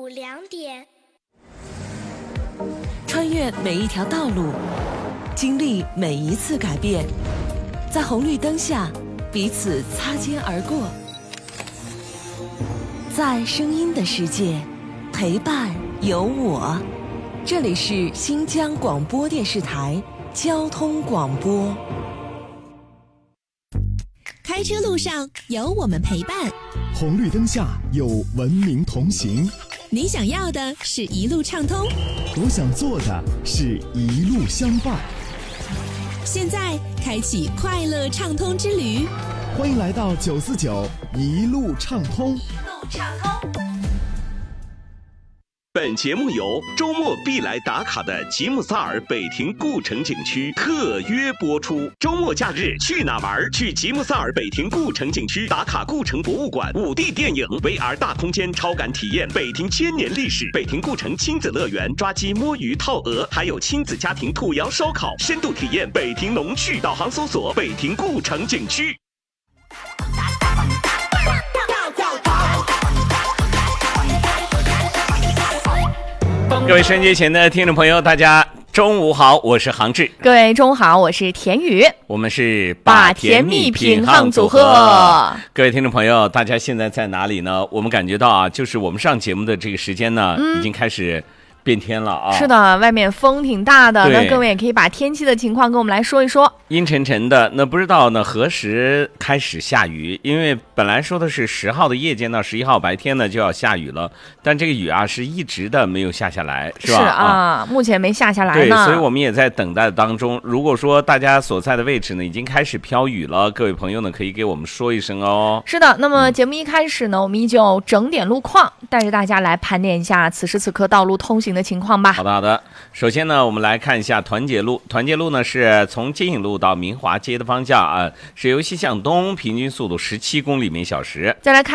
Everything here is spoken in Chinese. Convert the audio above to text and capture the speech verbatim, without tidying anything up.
午两点。 穿越每一条道路，经历每一次改变，在红绿灯下彼此擦肩而过，在声音的世界陪伴有我。这里是新疆广播电视台交通广播。 开车路上有我们陪伴， 红绿灯下有文明同行。 你想要的是一路畅通， 我想做的是一路相伴。 现在开启快乐畅通之旅， 欢迎来到九四九一路畅通。 一路畅通。 本节目由周末必来打卡的吉姆萨尔北亭故城景区特约播出。周末假日去哪玩？去吉姆萨尔北亭故城景区打卡故城博物馆、五 D 电影、V R 大空间超感体验北亭千年历史、北亭故城亲子乐园、抓鸡、摸鱼、套鹅，还有亲子家庭土窑烧烤，深度体验北亭农趣。导航搜索北亭故城景区。 各位收音机前的听众朋友，大家中午好，我是杭志。 各位中午好，我是田宇。 我们是把甜蜜品夯组合。 各位听众朋友，大家现在在哪里呢？我们感觉到啊，就是我们上节目的这个时间呢，嗯、已经开始变天了啊！ 是的，外面风挺大的，那各位也可以把天气的情况跟我们来说一说。 阴沉沉的，那不知道呢何时开始下雨？因为本来说的是十号的夜间到十一号白天呢就要下雨了，但这个雨啊是一直的没有下下来，是吧？ 是啊，啊目前没下下来呢。对，所以我们也在等待当中。如果说大家所在的位置呢已经开始飘雨了，各位朋友呢可以给我们说一声哦。 是的，那么节目一开始呢，嗯、我们依旧整点路况，带着大家来盘点一下此时此刻道路通行的情况吧。 好的好的，首先呢我们来看一下团结路。团结路呢是从接引路到明华街的方向啊，是由西向东，平均速度十七公里每小时。 再来看